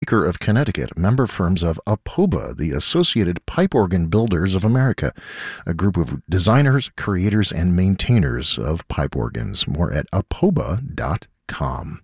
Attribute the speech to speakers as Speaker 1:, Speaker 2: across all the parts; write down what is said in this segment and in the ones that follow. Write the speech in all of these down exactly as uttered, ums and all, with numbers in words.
Speaker 1: Baker of Connecticut, member firms of APOBA, the Associated Pipe Organ Builders of America, a group of designers, creators, and maintainers of pipe organs. More at apoba dot com.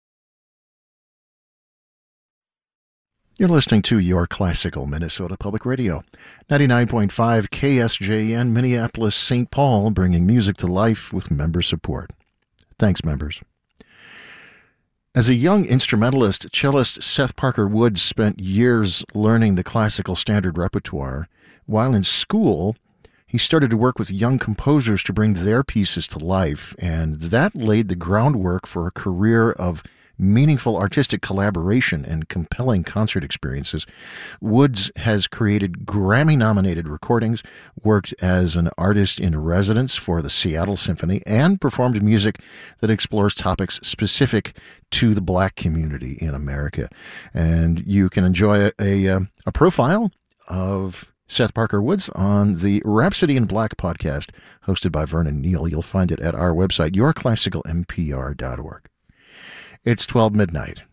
Speaker 1: You're listening to Your Classical Minnesota Public Radio, ninety-nine point five K S J N, Minneapolis, Saint Paul, bringing music to life with member support. Thanks, members. As a young instrumentalist, cellist Seth Parker Woods spent years learning the classical standard repertoire. While in school, he started to work with young composers to bring their pieces to life, and that laid the groundwork for a career of meaningful artistic collaboration and compelling concert experiences. Woods has created Grammy-nominated recordings, worked as an artist in residence for the Seattle Symphony, and performed music that explores topics specific to the Black community in America. And you can enjoy a, a, a profile of Seth Parker Woods on the Rhapsody in Black podcast, hosted by Vernon Neal. You'll find it at our website, your classical m p r dot org. It's twelve midnight.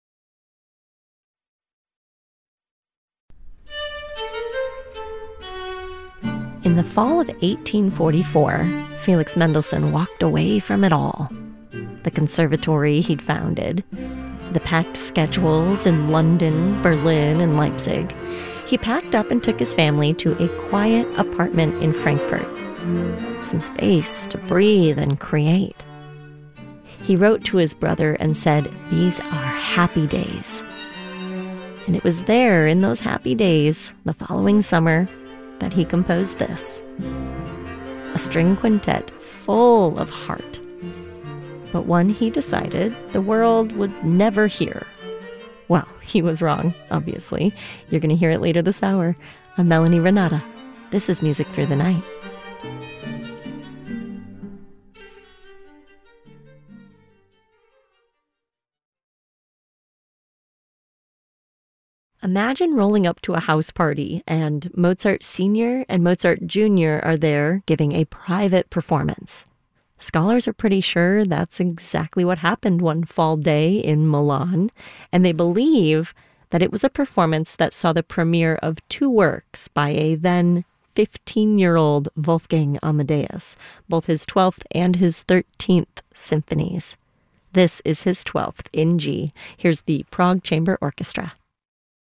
Speaker 2: In the fall of eighteen forty-four, Felix Mendelssohn walked away from it all. The conservatory he'd founded, the packed schedules in London, Berlin, and Leipzig. He packed up and took his family to a quiet apartment in Frankfurt. Some space to breathe and create. He wrote to his brother and said, "These are happy days." And it was there, in those happy days, the following summer, that he composed this. A string quintet full of heart, but one he decided the world would never hear. Well, he was wrong, obviously. You're going to hear it later this hour. I'm Melanie Renata. This is Music Through the Night. Imagine rolling up to a house party and Mozart Senior and Mozart Junior are there giving a private performance. Scholars are pretty sure that's exactly what happened one fall day in Milan, and they believe that it was a performance that saw the premiere of two works by a then fifteen-year-old Wolfgang Amadeus, both his twelfth and his thirteenth symphonies. This is his twelfth in G. Here's the Prague Chamber Orchestra.